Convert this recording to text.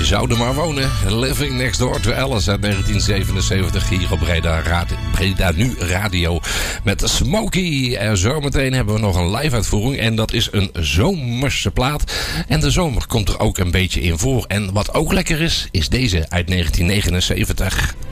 zou er maar wonen. Living Next Door to Alice uit 1977 hier op Breda Nu Radio met Smokey. En zometeen hebben we nog een live uitvoering en dat is een zomerse plaat. En de zomer komt er ook een beetje in voor. En wat ook lekker is, is deze uit 1979.